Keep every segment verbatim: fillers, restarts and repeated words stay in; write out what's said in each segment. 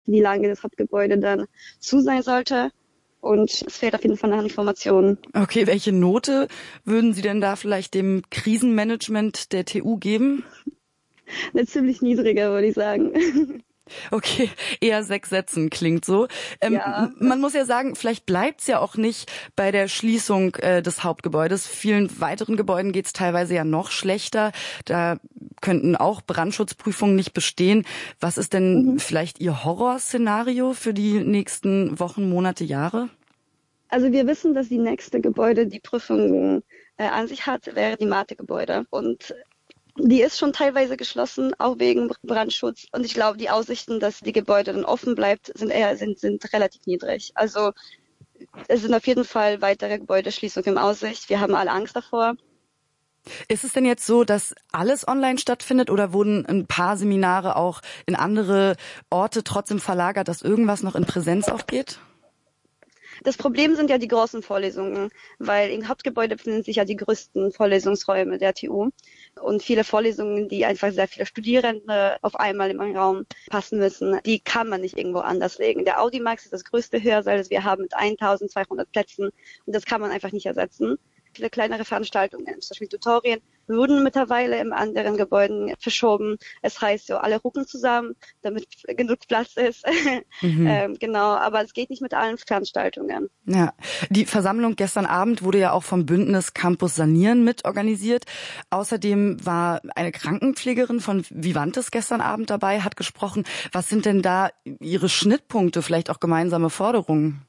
wie lange das Hauptgebäude dann zu sein sollte. Und es fehlt auf jeden Fall nach Informationen. Okay, welche Note würden Sie denn da vielleicht dem Krisenmanagement der T U geben? Eine ziemlich niedrige, würde ich sagen. Okay, eher sechs Sätzen klingt so. Ähm, ja. Man muss ja sagen, vielleicht bleibt's ja auch nicht bei der Schließung äh, des Hauptgebäudes. Vielen weiteren Gebäuden geht's teilweise ja noch schlechter. Da könnten auch Brandschutzprüfungen nicht bestehen. Was ist denn mhm. vielleicht Ihr Horrorszenario für die nächsten Wochen, Monate, Jahre? Also wir wissen, dass die nächste Gebäude die Prüfung äh, an sich hat, wäre die Mate-Gebäude. Und die ist schon teilweise geschlossen, auch wegen Brandschutz. Und ich glaube, die Aussichten, dass die Gebäude dann offen bleibt, sind eher sind, sind relativ niedrig. Also es sind auf jeden Fall weitere Gebäudeschließungen in Aussicht. Wir haben alle Angst davor. Ist es denn jetzt so, dass alles online stattfindet oder wurden ein paar Seminare auch in andere Orte trotzdem verlagert, dass irgendwas noch in Präsenz auch geht? Das Problem sind ja die großen Vorlesungen, weil im Hauptgebäude befinden sich ja die größten Vorlesungsräume der T U und viele Vorlesungen, die einfach sehr viele Studierende auf einmal im Raum passen müssen, die kann man nicht irgendwo anders legen. Der Audimax ist das größte Hörsaal, das wir haben mit eintausendzweihundert Plätzen und das kann man einfach nicht ersetzen. Viele kleinere Veranstaltungen, zum Beispiel Tutorien, wurden mittlerweile in anderen Gebäuden verschoben. Es heißt so, alle rucken zusammen, damit genug Platz ist. Mhm. ähm, genau, aber es geht nicht mit allen Veranstaltungen. Ja, die Versammlung gestern Abend wurde ja auch vom Bündnis Campus Sanieren mitorganisiert. Außerdem war eine Krankenpflegerin von Vivantes gestern Abend dabei, hat gesprochen. Was sind denn da Ihre Schnittpunkte, vielleicht auch gemeinsame Forderungen?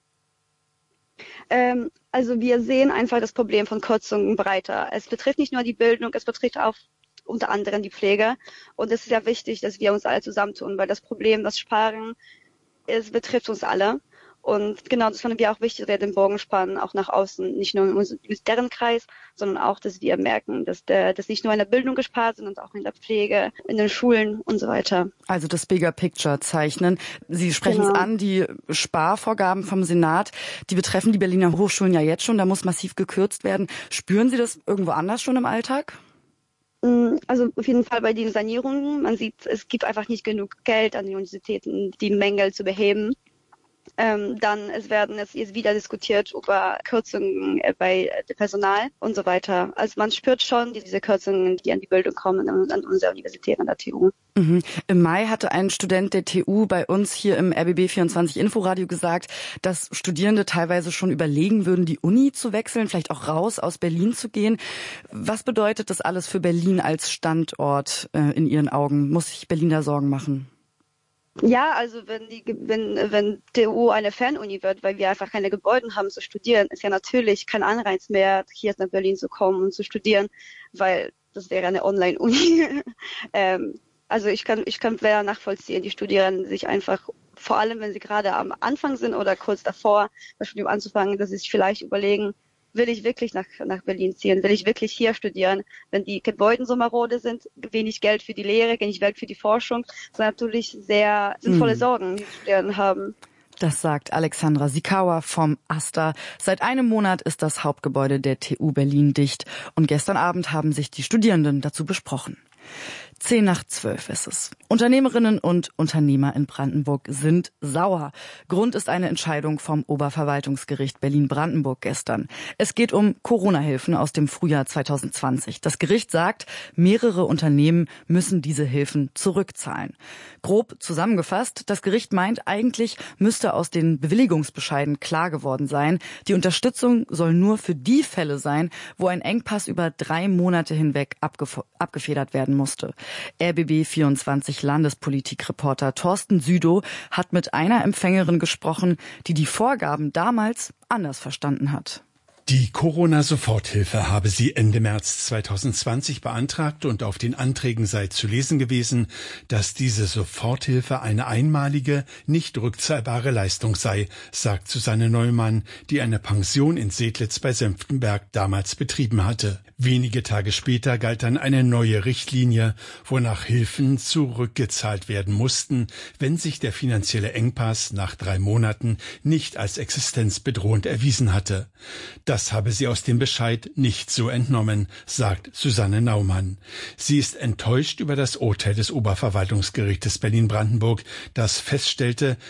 Ähm, also wir sehen einfach das Problem von Kürzungen breiter. Es betrifft nicht nur die Bildung, es betrifft auch unter anderem die Pflege. Und es ist ja wichtig, dass wir uns alle zusammentun, weil das Problem, das Sparen, es betrifft uns alle. Und genau, das fanden wir auch wichtig, dass wir den Bogen spannen, auch nach außen, nicht nur in deren Kreis, sondern auch, dass wir merken, dass der, dass nicht nur in der Bildung gespart, sondern auch in der Pflege, in den Schulen und so weiter. Also das Bigger Picture zeichnen. Sie sprechen genau. es an, die Sparvorgaben vom Senat, die betreffen die Berliner Hochschulen ja jetzt schon, da muss massiv gekürzt werden. Spüren Sie das irgendwo anders schon im Alltag? Also auf jeden Fall bei den Sanierungen. Man sieht, es gibt einfach nicht genug Geld an die Universitäten, die Mängel zu beheben. Ähm, dann es werden es jetzt wieder diskutiert über Kürzungen äh, bei Personal und so weiter. Also man spürt schon diese Kürzungen, die an die Bildung kommen und an unsere Universität an der T U. Mhm. Im Mai hatte ein Student der T U bei uns hier im R B B vierundzwanzig Inforadio gesagt, dass Studierende teilweise schon überlegen würden, die Uni zu wechseln, vielleicht auch raus aus Berlin zu gehen. Was bedeutet das alles für Berlin als Standort äh, in Ihren Augen? Muss sich Berlin da Sorgen machen? Ja, also wenn die wenn wenn T U eine Fernuni wird, weil wir einfach keine Gebäude haben zu studieren, ist ja natürlich kein Anreiz mehr, hier nach Berlin zu kommen und zu studieren, weil das wäre eine Online-Uni. ähm, also ich kann ich kann sehr nachvollziehen, die Studierenden sich einfach, vor allem wenn sie gerade am Anfang sind oder kurz davor, das Studium anzufangen, dass sie sich vielleicht überlegen, will ich wirklich nach, nach Berlin ziehen? Will ich wirklich hier studieren? Wenn die Gebäude so marode sind, wenig Geld für die Lehre, wenig Geld für die Forschung, sind natürlich sehr sinnvolle Sorgen, die Studierenden haben. Das sagt Alexandra Sikawa vom AStA. Seit einem Monat ist das Hauptgebäude der T U Berlin dicht. Und gestern Abend haben sich die Studierenden dazu besprochen. Zehn nach zwölf ist es. Unternehmerinnen und Unternehmer in Brandenburg sind sauer. Grund ist eine Entscheidung vom Oberverwaltungsgericht Berlin-Brandenburg gestern. Es geht um Corona-Hilfen aus dem Frühjahr zwanzig zwanzig. Das Gericht sagt, mehrere Unternehmen müssen diese Hilfen zurückzahlen. Grob zusammengefasst, das Gericht meint, eigentlich müsste aus den Bewilligungsbescheiden klar geworden sein, die Unterstützung soll nur für die Fälle sein, wo ein Engpass über drei Monate hinweg abgef- abgefedert werden musste. R B B vierundzwanzig Landespolitikreporter Thorsten Südow hat mit einer Empfängerin gesprochen, die die Vorgaben damals anders verstanden hat. Die Corona-Soforthilfe habe sie Ende März zwanzig zwanzig beantragt und auf den Anträgen sei zu lesen gewesen, dass diese Soforthilfe eine einmalige, nicht rückzahlbare Leistung sei, sagt Susanne Neumann, die eine Pension in Sedlitz bei Senftenberg damals betrieben hatte. Wenige Tage später galt dann eine neue Richtlinie, wonach Hilfen zurückgezahlt werden mussten, wenn sich der finanzielle Engpass nach drei Monaten nicht als existenzbedrohend erwiesen hatte. Das habe sie aus dem Bescheid nicht so entnommen, sagt Susanne Naumann. Sie ist enttäuscht über das Urteil des Oberverwaltungsgerichtes Berlin-Brandenburg, das feststellte,